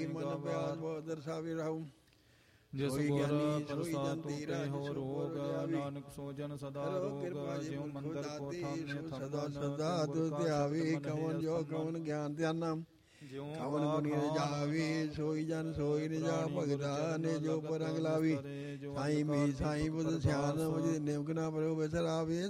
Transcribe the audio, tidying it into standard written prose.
ਮਨ ਪਿਆਸ ਬਹੁ ਦਰਸਾਵੇ ਰਹੂ ਜਿਸ ਗੁਰ ਪ੍ਰਸਾਦ ਤੂਤੇ ਹੋ ਰੋਗ ਨਾਨਕ ਸੋ ਜਨ ਸਦਾ ਰੋਗ ਜਿਉ ਮੰਦਰ ਕੋ ਥਾਮੇ ਸਦਾ ਸਦਾ ਤੁ ਧਿਆਵੇ ਕਵਨ ਜੋ ਕਵਨ ਗਿਆਨ ਧਿਆਨਾ ਕਵਨ ਗੁਣੀ ਰਜਾਵੇ ਸੋਈ ਜਨ ਸੋਈ ਰਜਾ ਭਗਤਾ ਨੇ ਜੋ ਪਰੰਗ ਲਾਵੀ ਸਾਈ ਮੀ ਸਾਈ ਬੁੱਧ ਸਿਆਨ ਮੁਝ ਨਿਮਕਨਾ ਪਰੋ ਬਸਰਾਵੇ